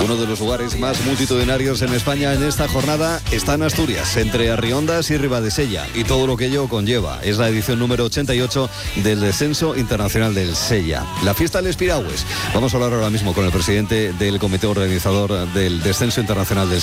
Uno de los lugares más multitudinarios en España en esta jornada está en Asturias, entre Arriondas y Ribadesella, y todo lo que ello conlleva. Es la edición número 88 del Descenso Internacional del Sella. La fiesta de Les Piragües. Vamos a hablar ahora mismo con el presidente del comité organizador del Descenso Internacional del